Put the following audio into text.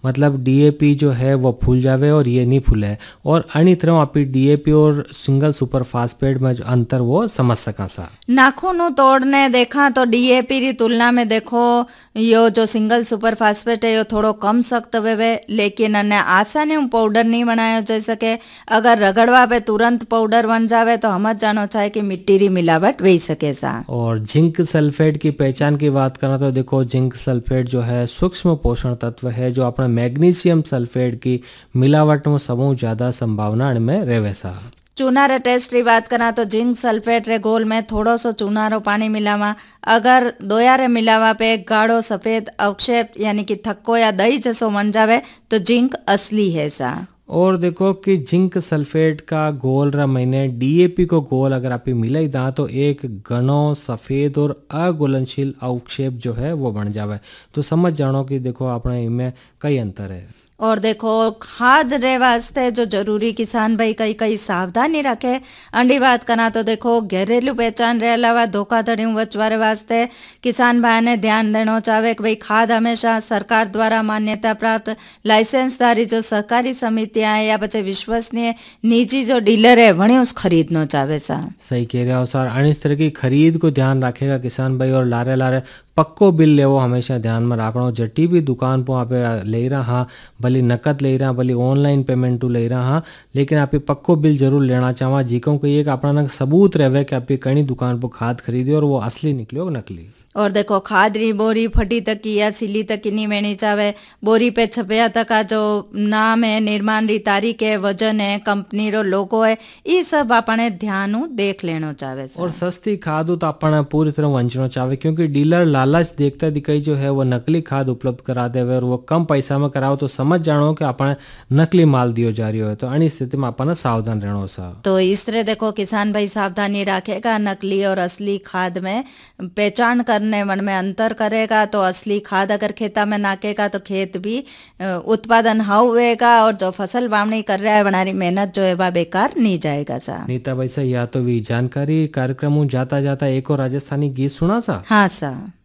मतलब डीएपी जो है वो फूल जावे और ये नहीं फूले। और अनी तरह आप डीएपी और सिंगल सुपर फास्फेट में जो अंतर वो समझ सका सा। नाखून तोड़ने देखा तो डीएपी री तुलना में देखो यो जो सिंगल सुपर फास्फेट है यो थोड़ो कम सख्त वेवे, लेकिन अने आसानी पाउडर नहीं बनायो जा सके। अगर रगड़वा पे तुरंत पाउडर बन जावे तो समझ जानो चाहे कि मिट्टी री मिलावट वही सके सा। और जिंक सल्फेट की पहचान की बात करें तो देखो जिंक सल्फेट जो है सूक्ष्म पोषण तत्व है जो अपना मैग्नीशियम सल्फेट की मिलावट में सबू ज्यादा संभावना इनमें रेवे सा। चूना रे टेस्ट री बात करा तो जिंक सल्फेट रे घोल में थोड़ो सो चूना रो पानी मिलावा। अगर दोया रे मिलावा पे गाढ़ो सफेद अवक्षेप यानी कि थक्को या दही जैसो बन जावे तो जिंक असली है सा। और देखो कि जिंक सल्फेट का घोल रा मैंने डीएपी को घोल अगर आप मिलाई दा तो एक घनो सफेद और अघुलनशील अवक्षेप जो है वो बन जावे। तो समझ जानो कि देखो अपने इनमें कई अंतर है। और देखो खाद रे वास्ते जो जरूरी किसान भाई कई कई सावधानी रखे। अंडी बात करा तो देखो घरेलू पहचान रे अलावा धोखाधड़ी बचवारे वास्ते किसान भाई ने ध्यान देना चाहे कि भाई खाद हमेशा सरकार द्वारा मान्यता प्राप्त लाइसेंसधारी जो सहकारी समितियां है या पचे विश्वसनीय निजी जो डीलर है वही उस खरीदना चाहे सा। सही कह रहे हो सर। और इस तरह की खरीद को ध्यान रखेगा किसान भाई। और लारे लारे पक्को बिल ले वो हमेशा ध्यान में रखना। जटी भी दुकान पर आप ले रहा हाँ, भले नकद ले रहा भले ऑनलाइन पेमेंट ले रहा हाँ, लेकिन आप पक्को बिल जरूर लेना चाहवा जिको कि एक अपना सबूत रहे कि आप कहीं दुकान पर खाद खरीदी और वो असली निकलो नकली। और देखो खाद री बोरी फटी तक की या सिली तक की नहीं मैनी चावे। बोरी पे छपया तक का जो नाम है, निर्माण री तारीख है, वजन है, कंपनी रो लोगो है, ये सब अपने ध्यान देख लेनो चावे। और सस्ती खाद तो अपना पूरी तरह वंचना चाहे क्योंकि डीलर लालच देखता दिखाई जो है वो नकली खाद उपलब्ध करा देवे और वो कम पैसा में कराओ। तो समझ जानो कि अपने नकली माल दियो जा रही हो। तो अनी स्थिति में अपना सावधान रहना सा। तो इस तरह देखो किसान भाई सावधानी रखेगा, नकली और असली खाद में पहचान करने मन में अंतर करेगा तो असली खाद अगर खेता में नाकेगा तो खेत भी उत्पादन हुएगा और जो फसल बावनी कर रहा है बनारी मेहनत जो है वह बेकार नहीं जाएगा सा। नीता भाई सा या तो भी जानकारी कार्यक्रम जाता जाता एक और राजस्थानी गीत सुना सा। हाँ सा।